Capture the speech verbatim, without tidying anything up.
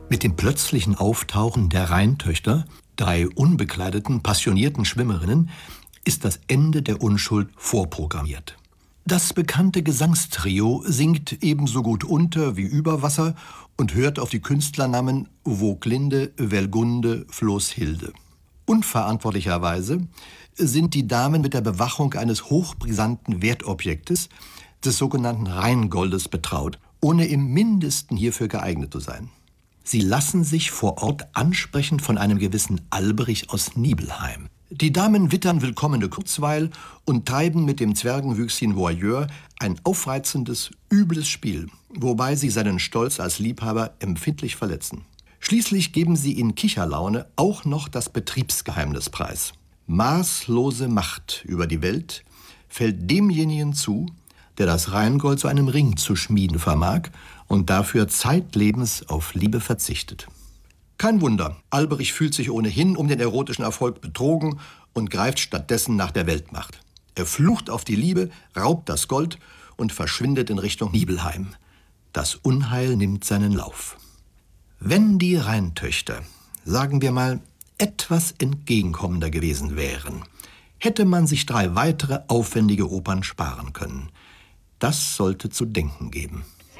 Mit dem plötzlichen Auftauchen der Rheintöchter, drei unbekleideten, passionierten Schwimmerinnen, ist das Ende der Unschuld vorprogrammiert. Das bekannte Gesangstrio singt ebenso gut unter wie über Wasser und hört auf die Künstlernamen Voglinde, Welgunde, Floßhilde. Unverantwortlicherweise sind die Damen mit der Bewachung eines hochbrisanten Wertobjektes, des sogenannten Rheingoldes, betraut, ohne im Mindesten hierfür geeignet zu sein. Sie lassen sich vor Ort ansprechen von einem gewissen Alberich aus Nibelheim. Die Damen wittern willkommene Kurzweil und treiben mit dem Zwergenwüchschen Voyeur ein aufreizendes, übles Spiel, wobei sie seinen Stolz als Liebhaber empfindlich verletzen. Schließlich geben sie in Kicherlaune auch noch das Betriebsgeheimnis preis. Maßlose Macht über die Welt fällt demjenigen zu, der das Rheingold zu einem Ring zu schmieden vermag und dafür zeitlebens auf Liebe verzichtet. Kein Wunder, Alberich fühlt sich ohnehin um den erotischen Erfolg betrogen und greift stattdessen nach der Weltmacht. Er flucht auf die Liebe, raubt das Gold und verschwindet in Richtung Nibelheim. Das Unheil nimmt seinen Lauf. Wenn die Rheintöchter, sagen wir mal, etwas entgegenkommender gewesen wären, hätte man sich drei weitere aufwendige Opern sparen können. Das sollte zu denken geben.